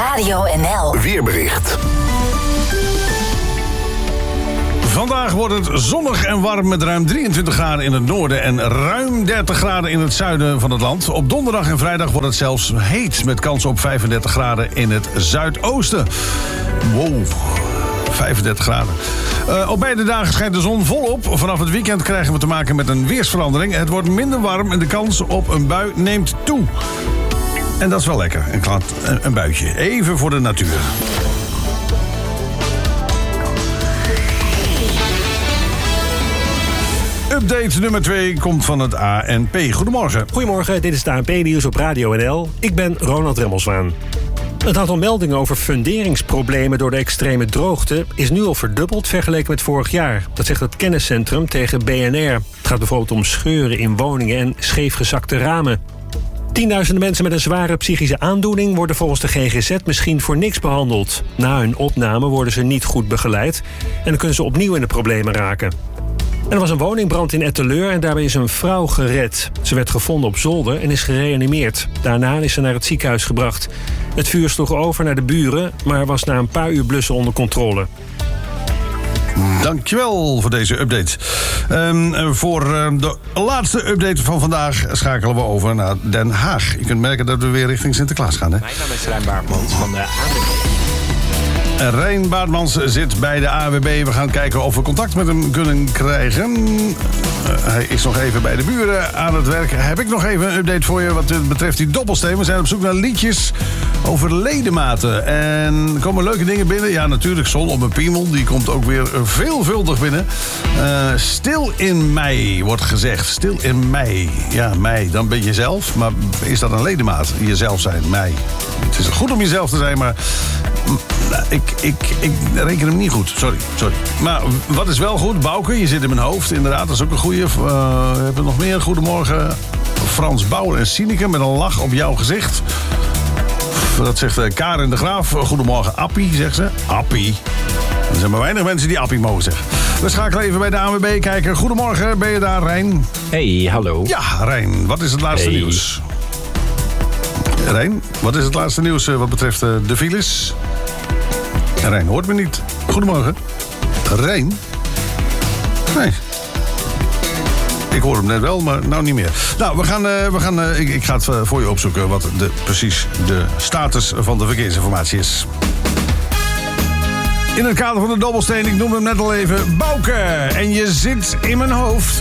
Radio NL. Weerbericht. Vandaag wordt het zonnig en warm met ruim 23 graden in het noorden en ruim 30 graden in het zuiden van het land. Op donderdag en vrijdag wordt het zelfs heet met kans op 35 graden in het zuidoosten. Wow, 35 graden. Op beide dagen schijnt de zon volop. Vanaf het weekend krijgen we te maken met een weersverandering. Het wordt minder warm en de kans op een bui neemt toe. En dat is wel lekker, een buitje. Even voor de natuur. Update nummer 2 komt van het ANP. Goedemorgen. Goedemorgen, dit is het ANP-nieuws op Radio NL. Ik ben Ronald Remmelswaan. Het aantal meldingen over funderingsproblemen door de extreme droogte is nu al verdubbeld vergeleken met vorig jaar. Dat zegt het kenniscentrum tegen BNR. Het gaat bijvoorbeeld om scheuren in woningen en scheefgezakte ramen. Tienduizenden mensen met een zware psychische aandoening worden volgens de GGZ misschien voor niks behandeld. Na hun opname worden ze niet goed begeleid en dan kunnen ze opnieuw in de problemen raken. En er was een woningbrand in Etteleur en daarbij is een vrouw gered. Ze werd gevonden op zolder en is gereanimeerd. Daarna is ze naar het ziekenhuis gebracht. Het vuur sloeg over naar de buren, maar was na een paar uur blussen onder controle. Dankjewel voor deze update. Voor de laatste update van vandaag schakelen we over naar Den Haag. Je kunt merken dat we weer richting Sinterklaas gaan, hè? Mijn naam is Rijn Baartmans van de ANWB. Rijn Baartmans zit bij de AWB. We gaan kijken of we contact met hem kunnen krijgen. Hij is nog even bij de buren aan het werk. Heb ik nog even een update voor je wat betreft die dobbelsteen. We zijn op zoek naar liedjes over ledematen. En er komen leuke dingen binnen. Ja, natuurlijk Zon op mijn piemel. Die komt ook weer veelvuldig binnen. Stil in mei wordt gezegd. Stil in mei. Ja, mei. Dan ben je zelf. Maar is dat een ledemaat? Jezelf zijn. Mei. Het is goed om jezelf te zijn, maar ik reken hem niet goed. Sorry. Maar wat is wel goed? Bouke, je zit in mijn hoofd. Inderdaad, dat is ook een goeie. We hebben nog meer. Goedemorgen. Frans Bauer en Sineke met een lach op jouw gezicht. Dat zegt Karen de Graaf. Goedemorgen, Appie, zegt ze. Appie. Er zijn maar weinig mensen die Appie mogen zeggen. We schakelen even bij de ANWB kijken. Goedemorgen, ben je daar, Rijn? Hey, hallo. Ja, Rijn, wat is het laatste nieuws? Rijn, wat is het laatste nieuws wat betreft de files? Rijn hoort me niet. Goedemorgen. Rijn? Nee. Ik hoor hem net wel, maar nou niet meer. Nou, ik ga het voor je opzoeken wat precies de status van de verkeersinformatie is. In het kader van de dobbelsteen, ik noemde hem net al even, Bouke. En je zit in mijn hoofd.